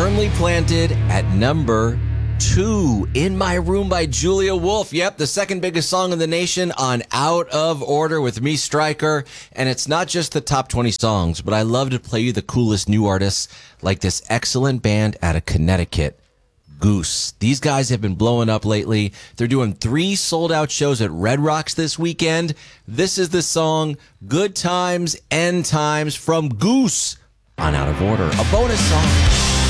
firmly planted at number 2, In My Room by Julia Wolf. Yep, the second biggest song in the nation on Out of Order with me, Stryker. And it's not just the top 20 songs, but I love to play you the coolest new artists like this excellent band out of Connecticut, Goose. These guys have been blowing up lately. They're doing 3 sold-out shows at Red Rocks this weekend. This is the song Good Times, End Times from Goose on Out of Order, a bonus song.